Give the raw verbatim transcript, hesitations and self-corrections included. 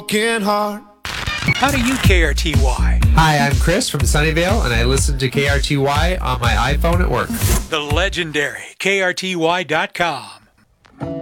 broken heart. How do you K R T Y? Hi, I'm Chris from Sunnyvale, and I listen to K R T Y on my iPhone at work. The legendary K R T Y dot com.